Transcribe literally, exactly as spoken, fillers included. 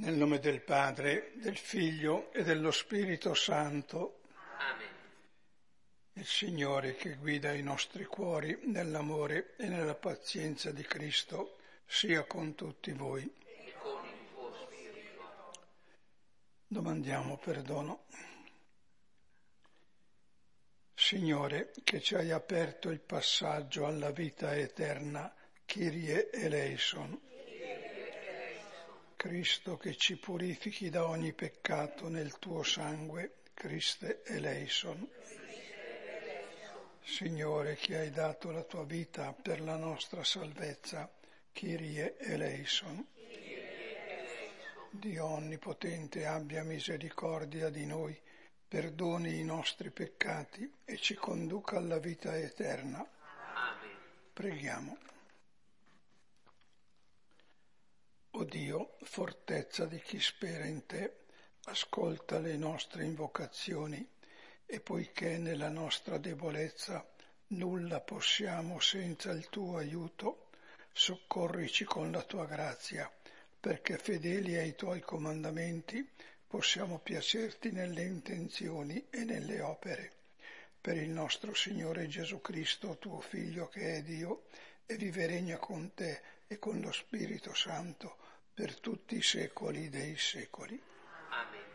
Nel nome del Padre, del Figlio e dello Spirito Santo. Amen. Il Signore che guida i nostri cuori nell'amore e nella pazienza di Cristo sia con tutti voi. E con il tuo spirito. Domandiamo perdono. Signore, che ci hai aperto il passaggio alla vita eterna, Kyrie eleison. Cristo, che ci purifichi da ogni peccato nel tuo sangue, Christe eleison. Signore, che hai dato la tua vita per la nostra salvezza, Kyrie eleison. Dio onnipotente abbia misericordia di noi, perdoni i nostri peccati e ci conduca alla vita eterna. Amen. Preghiamo. O Dio, fortezza di chi spera in te, ascolta le nostre invocazioni e poiché nella nostra debolezza nulla possiamo senza il tuo aiuto, soccorrici con la tua grazia, perché fedeli ai tuoi comandamenti possiamo piacerti nelle intenzioni e nelle opere. Per il nostro Signore Gesù Cristo, tuo Figlio che è Dio, e vive e regna con te e con lo Spirito Santo per tutti i secoli dei secoli. Amen.